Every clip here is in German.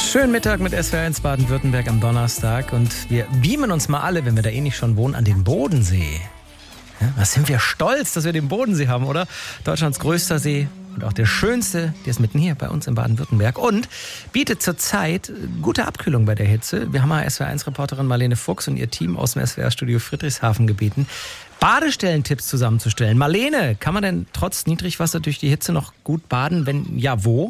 Schönen Mittag mit SWR1 Baden-Württemberg am Donnerstag und wir beamen uns mal alle, wenn wir da eh nicht schon wohnen, an den Bodensee. Ja, was sind wir stolz, dass wir den Bodensee haben, oder? Deutschlands größter See und auch der schönste, der ist mitten hier bei uns in Baden-Württemberg und bietet zurzeit gute Abkühlung bei der Hitze. Wir haben mal SWR1-Reporterin Marlene Fuchs und ihr Team aus dem SWR-Studio Friedrichshafen gebeten, Badestellentipps zusammenzustellen. Marlene, kann man denn trotz Niedrigwasser durch die Hitze noch gut baden? Wenn ja, wo?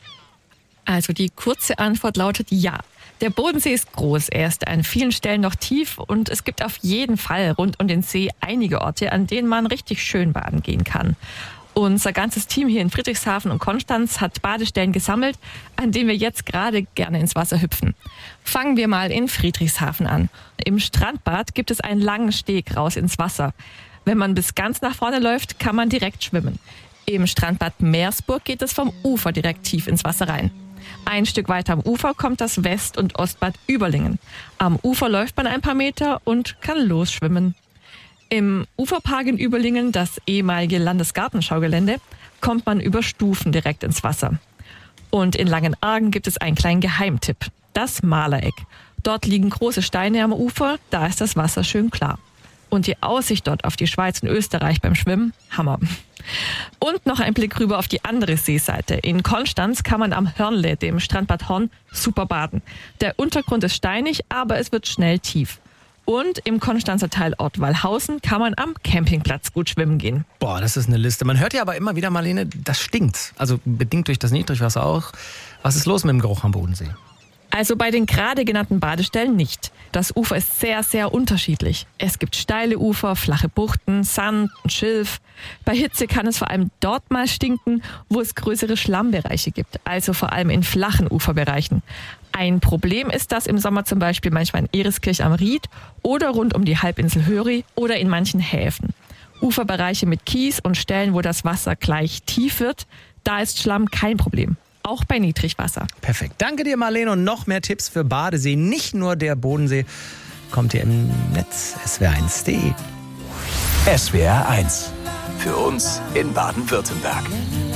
Also die kurze Antwort lautet ja. Der Bodensee ist groß, er ist an vielen Stellen noch tief und es gibt auf jeden Fall rund um den See einige Orte, an denen man richtig schön baden gehen kann. Unser ganzes Team hier in Friedrichshafen und Konstanz hat Badestellen gesammelt, an denen wir jetzt gerade gerne ins Wasser hüpfen. Fangen wir mal in Friedrichshafen an. Im Strandbad gibt es einen langen Steg raus ins Wasser. Wenn man bis ganz nach vorne läuft, kann man direkt schwimmen. Im Strandbad Meersburg geht es vom Ufer direkt tief ins Wasser rein. Ein Stück weiter am Ufer kommt das West- und Ostbad Überlingen. Am Ufer läuft man ein paar Meter und kann losschwimmen. Im Uferpark in Überlingen, das ehemalige Landesgartenschaugelände, kommt man über Stufen direkt ins Wasser. Und in Langenargen gibt es einen kleinen Geheimtipp, das Malereck. Dort liegen große Steine am Ufer, da ist das Wasser schön klar. Und die Aussicht dort auf die Schweiz und Österreich beim Schwimmen, Hammer. Und noch ein Blick rüber auf die andere Seeseite. In Konstanz kann man am Hörnle, dem Strandbad Horn, super baden. Der Untergrund ist steinig, aber es wird schnell tief. Und im Konstanzer Teilort Wallhausen kann man am Campingplatz gut schwimmen gehen. Boah, das ist eine Liste. Man hört ja aber immer wieder, Marlene, das stinkt. Also bedingt durch das Niedrigwasser auch. Was ist los mit dem Geruch am Bodensee? Also bei den gerade genannten Badestellen nicht. Das Ufer ist sehr, sehr unterschiedlich. Es gibt steile Ufer, flache Buchten, Sand und Schilf. Bei Hitze kann es vor allem dort mal stinken, wo es größere Schlammbereiche gibt, also vor allem in flachen Uferbereichen. Ein Problem ist das im Sommer zum Beispiel manchmal in Eriskirch am Ried oder rund um die Halbinsel Höri oder in manchen Häfen. Uferbereiche mit Kies und Stellen, wo das Wasser gleich tief wird, da ist Schlamm kein Problem. Auch bei Niedrigwasser. Perfekt. Danke dir, Marlene. Und noch mehr Tipps für Badesee, nicht nur der Bodensee, kommt hier im Netz swr1.de. SWR1. Für uns in Baden-Württemberg.